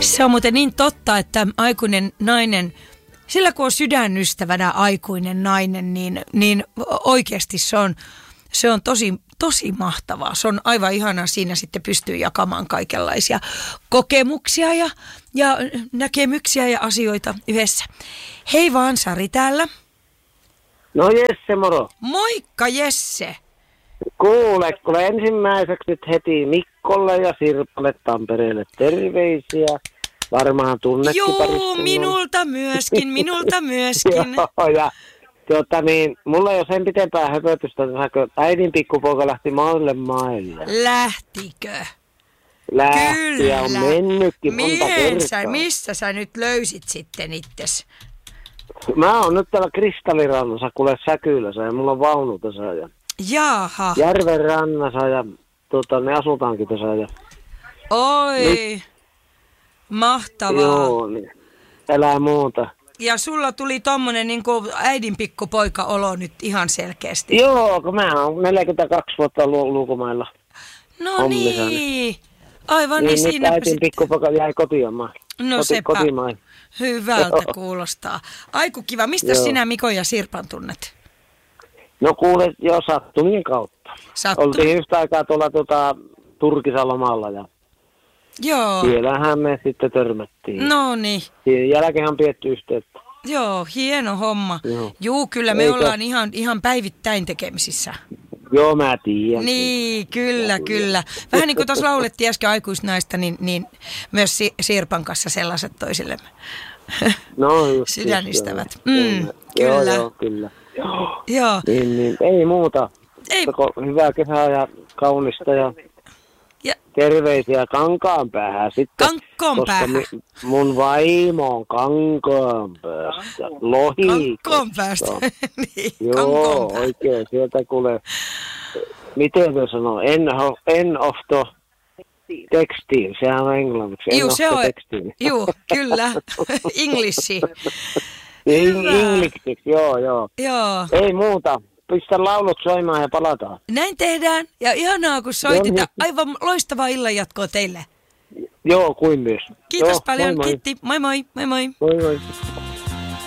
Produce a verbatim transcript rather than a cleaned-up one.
Se on muuten niin totta, että aikuinen nainen, sillä kun on sydänystävänä aikuinen nainen, niin, niin oikeasti se on, se on tosi, tosi mahtavaa. Se on aivan ihanaa, siinä sitten pystyy jakamaan kaikenlaisia kokemuksia ja, ja näkemyksiä ja asioita yhdessä. Hei vaan, Sari täällä. No Jesse, moro. Moikka Jesse. Kuule, kuule ensimmäiseksi nyt heti Mikkolle ja Sirpalle Tampereelle terveisiä. Varmaan tunnekin Joo, minulta myöskin, minulta myöskin. Joo, ja tuota niin, mulla ei ole sen pitempää höpötystä, että äidin pikkupoika lähti maille maille. Lähtikö? Lähti Kyllä. Ja on mennytkin monta Mihin sä, kertaa. missä sä nyt löysit sitten itses? Mä oon nyt täällä Kristallirannassa, kuule Säkylässä, ja mulla on vaunu tässä ja Jaaha. järven rannassa ja tuota, ne asutaankin tässä ja Oi, Nyt- mahtavaa. joo, niin älä muuta. Ja sulla tuli tommonen niin kuin äidin pikkupoika olo nyt ihan selkeästi. Joo, kun mä oon neljäkymmentäkaksi vuotta ollut ulkomailla. No hommissa. niin, aivan Niin niin nyt siinäpä äitin sitten. pikkupoika jäi kotimaan. No Koti, sepä kotimaan. hyvältä Joo. kuulostaa. Aiku kiva, mistä Joo. sinä Mikon ja Sirpan tunnet? No kuule, jo sattumien kautta. Sattu. Oltiin yhtä aikaa tuolla tuota, Turkissa lomalla ja Joo, siellähän me sitten törmättiin. no niin. Siihen jälkeen on pietty yhteyttä. Joo, hieno homma. Joo. Juu, kyllä me Eikö? ollaan ihan, ihan päivittäin tekemisissä. Joo, mä tiedän. Niin, kyllä, kyllä. Vähän niin kuin tuossa laulettiin äsken aikuisnaista, niin, niin myös Si- Sirpan kanssa sellaiset toisillemme. No just, Sydänystävät. Joo, Mm, joo, kyllä. joo, kyllä. Joo. Joo, Niin, niin, ei muuta. ei, Joko hyvää kesää ja kaunista ja ja terveisiä Kankaanpäähän sitten. Kankaanpäähän. Koska mi- mun vaimo on Kankaanpäästä. Lohi. Kankkoon päästä. niin, Joo, Kankkoon päästä. oikein. Sieltä kuule, miten se sanoo, end of, end of the textile. Sehän on englanniksi. End Juu, of se the on, textile. juu, kyllä. Englissi. Eng- Englanniksi, joo, joo. Joo, Ei muuta. Pistä laulut soimaan ja palataan. näin tehdään. Ja ihanaa, kun soitit. Joo, niin. Aivan loistavaa illanjatkoa teille. Joo, kuin myös. Kiitos Joo, paljon. moi moi. Kiitti. Moi moi. Moi moi. Moi moi.